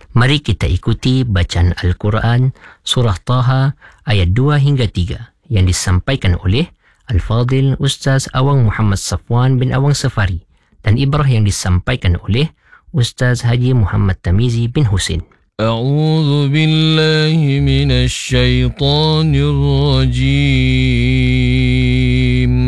Mari kita ikuti bacaan Al-Quran Surah Taha ayat 2 hingga 3 yang disampaikan oleh Al-Fadhil Ustaz Awang Muhammad Safwan bin Awang Safari dan ibrah yang disampaikan oleh Ustaz Haji Muhammad Tamizi bin Husin. أعوذ بالله من الشيطان الرجيم